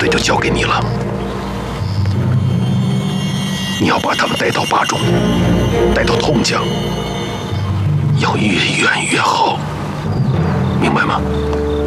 就交给你了。你要把他们带到巴中，带到通江，要越远越好，明白吗？